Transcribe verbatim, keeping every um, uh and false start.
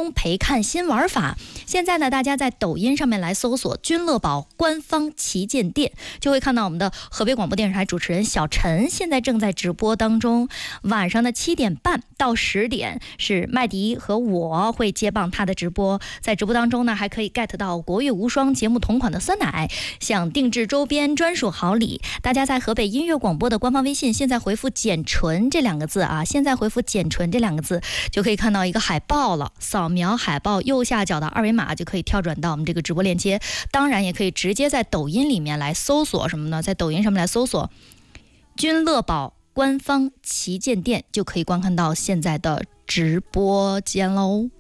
通陪看新玩法。现在呢，大家在抖音上面来搜索君乐宝官方旗舰店，就会看到我们的河北广播电视台主持人小陈现在正在直播当中。晚上的七点半到十点是麦迪和我会接棒他的直播，在直播当中呢，还可以 get 到国誉无双节目同款的酸奶，想定制周边专属好礼。大家在河北音乐广播的官方微信，现在回复简纯这两个字啊，现在回复简纯这两个字就可以看到一个海报了，扫描海报右下角的二维码就可以跳转到我们这个直播链接。当然也可以直接在抖音里面来搜索什么呢？在抖音上面来搜索君乐宝官方旗舰店，就可以观看到现在的直播间喽。